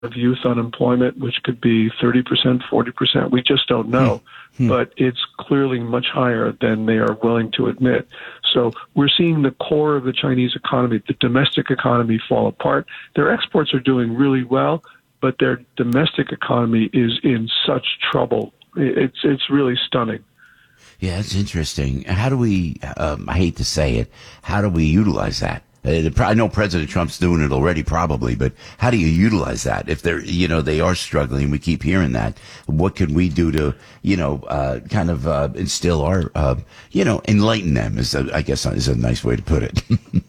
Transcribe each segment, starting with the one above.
of youth unemployment, which could be 30%, 40%. We just don't know. But it's clearly much higher than they are willing to admit. So we're seeing the core of the Chinese economy, the domestic economy, fall apart. Their exports are doing really well, but their domestic economy is in such trouble. It's really stunning. Yeah, it's interesting. How do we, I hate to say it, how do we utilize that? I know President Trump's doing it already, probably, but how do you utilize that? If they're, they are struggling, we keep hearing that. What can we do to, instill our, enlighten them? I guess is a nice way to put it.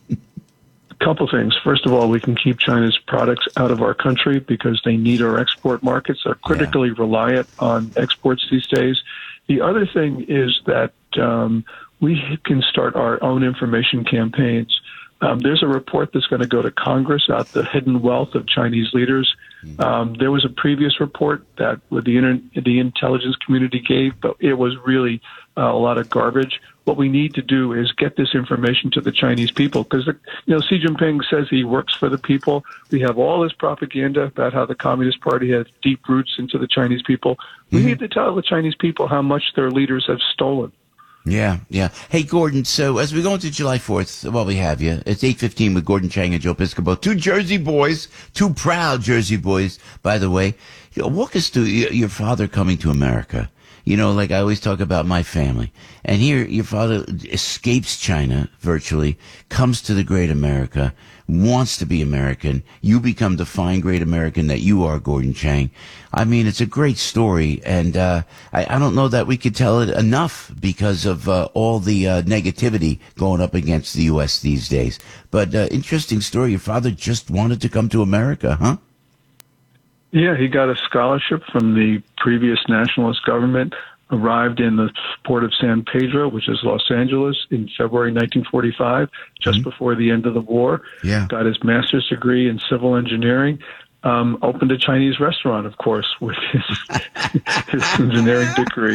A couple things. First of all, we can keep China's products out of our country because they need our export markets. They're critically reliant on exports these days. The other thing is that we can start our own information campaigns. There's a report that's going to go to Congress about the hidden wealth of Chinese leaders. There was a previous report that the intelligence community gave, but it was really a lot of garbage. What we need to do is get this information to the Chinese people because, Xi Jinping says he works for the people. We have all this propaganda about how the Communist Party has deep roots into the Chinese people. We need to tell the Chinese people how much their leaders have stolen. Yeah. Hey, Gordon, so as we go into July 4th, while we have you, it's 8:15 with Gordon Chang and Joe Piscopo. Two Jersey boys, two proud Jersey boys, by the way. Walk us through your father coming to America. Like I always talk about my family. And here, your father escapes China virtually, comes to the great America, wants to be American. You become the fine, great American that you are, Gordon Chang. I mean, it's a great story. And I don't know that we could tell it enough because of all the negativity going up against the U.S. these days. But interesting story. Your father just wanted to come to America, huh? Yeah, he got a scholarship from the previous nationalist government, arrived in the port of San Pedro, which is Los Angeles, in February 1945, just before the end of the war. Yeah. Got his master's degree in civil engineering, opened a Chinese restaurant, of course, with his engineering degree.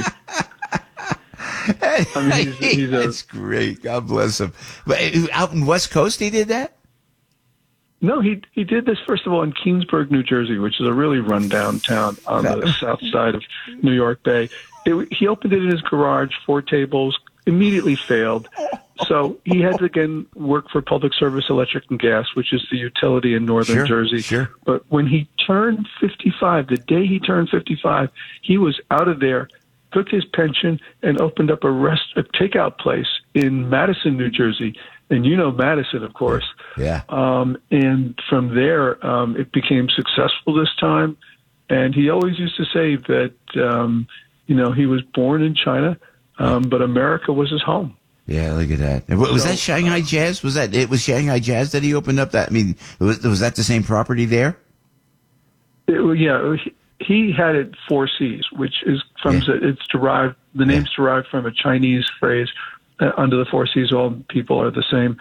That's great. God bless him. But out in West Coast, he did that? No, he did this, first of all, in Keansburg, New Jersey, which is a really run-down town on the south side of New York Bay. He opened it in his garage, 4 tables, immediately failed. So he had to, again, work for Public Service Electric and Gas, which is the utility in northern Jersey. Sure. But when he turned 55, the day he turned 55, he was out of there, took his pension, and opened up a takeout place in Madison, New Jersey. And Madison, of course. Yeah. And from there, it became successful this time. And he always used to say that, he was born in China, but America was his home. Yeah, look at that. Was that Shanghai Jazz? It was Shanghai Jazz that he opened up that? I mean, was that the same property there? He had it 4 C's, which is it's derived, the name's derived from a Chinese phrase. Under the 4 C's, all people are the same.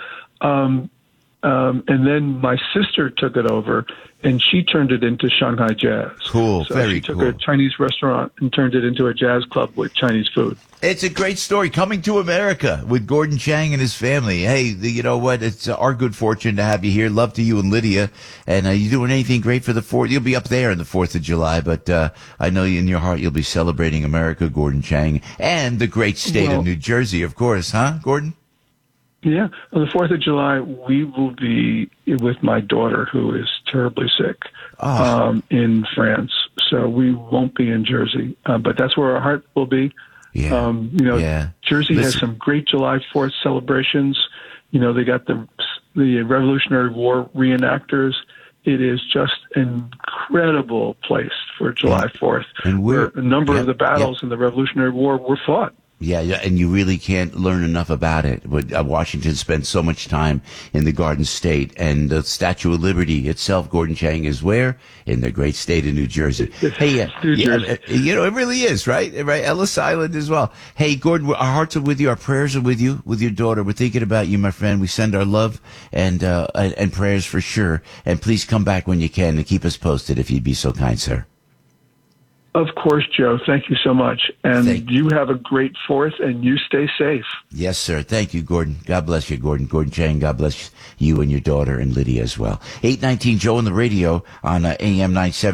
And then my sister took it over, and she turned it into Shanghai Jazz. Cool, so very she took cool. a Chinese restaurant and turned it into a jazz club with Chinese food. It's a great story. Coming to America with Gordon Chang and his family. Hey, you know what? It's our good fortune to have you here. Love to you and Lydia. And you doing anything great for the 4th? You'll be up there on the 4th of July, but I know in your heart you'll be celebrating America, Gordon Chang, and the great state of New Jersey, of course, huh, Gordon? Yeah. On the 4th of July, we will be with my daughter, who is terribly sick, in France. So we won't be in Jersey, but that's where our heart will be. Yeah. Jersey has some great July 4th celebrations. They got the Revolutionary War reenactors. It is just an incredible place for July 4th, and where a number of the battles in the Revolutionary War were fought. Yeah, and you really can't learn enough about it. Washington spent so much time in the Garden State, and the Statue of Liberty itself, Gordon Chang, is where? In the great state of New Jersey. Hey, New Jersey. It really is, right? Right, Ellis Island as well. Hey, Gordon, our hearts are with you, our prayers are with you, with your daughter. We're thinking about you, my friend. We send our love and prayers for sure. And please come back when you can and keep us posted if you'd be so kind, sir. Of course, Joe. Thank you so much. And you have a great 4th, and you stay safe. Yes, sir. Thank you, Gordon. God bless you, Gordon. Gordon Chang, God bless you and your daughter and Lydia as well. 819 Joe on the radio on AM 970.